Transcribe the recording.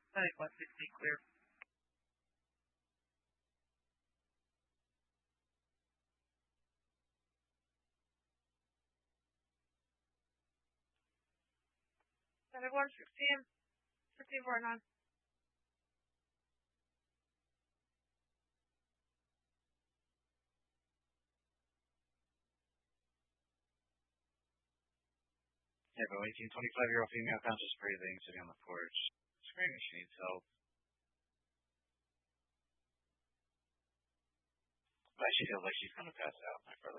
I think 160 clear. Everyone, 16 on. Yeah, but 25-year-old female conscious breathing, sitting on the porch, screaming she needs help. But she feels like she's gonna pass out. My brother